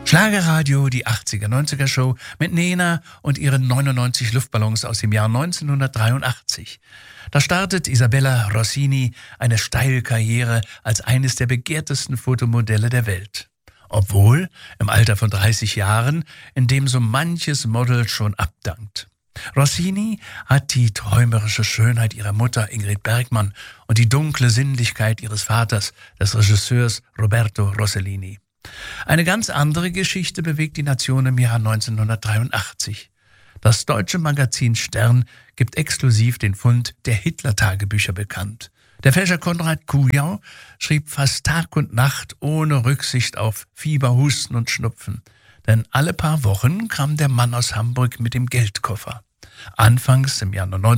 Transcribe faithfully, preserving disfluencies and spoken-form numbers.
Schlagerradio, die achtziger-neunziger-Show mit Nena und ihren neunundneunzig Luftballons aus dem Jahr neunzehnhundertdreiundachtzig. Da startet Isabella Rossini eine steile Karriere als eines der begehrtesten Fotomodelle der Welt. Obwohl im Alter von dreißig Jahren, in dem so manches Model schon abdankt. Rossini hat die träumerische Schönheit ihrer Mutter Ingrid Bergman und die dunkle Sinnlichkeit ihres Vaters, des Regisseurs Roberto Rossellini. Eine ganz andere Geschichte bewegt die Nation im Jahr neunzehnhundertdreiundachtzig. Das deutsche Magazin Stern gibt exklusiv den Fund der Hitler-Tagebücher bekannt. Der Fälscher Konrad Kujau schrieb fast Tag und Nacht ohne Rücksicht auf Fieber, Husten und Schnupfen. Denn alle paar Wochen kam der Mann aus Hamburg mit dem Geldkoffer. Anfangs im Jahr